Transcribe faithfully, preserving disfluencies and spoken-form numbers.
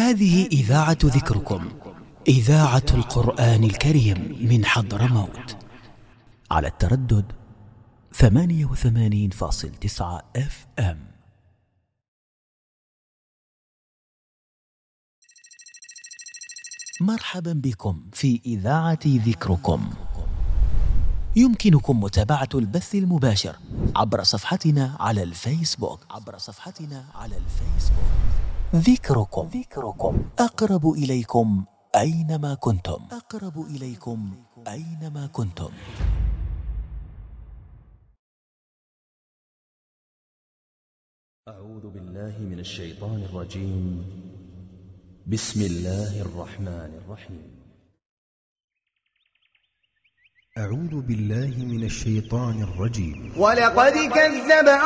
هذه إذاعة ذكركم، إذاعة القرآن الكريم من حضرموت، على التردد ثمانية وثمانين فاصل تسعة اف ام. مرحبا بكم في إذاعة ذكركم. يمكنكم متابعة البث المباشر عبر صفحتنا على الفيسبوك عبر صفحتنا على الفيسبوك ذكركم. ذكركم أقرب إليكم أينما كنتم. أقرب إليكم أينما كنتم. أعوذ بالله من الشيطان الرجيم. بسم الله الرحمن الرحيم. أعوذ بالله من الشيطان الرجيم. ولقد كذب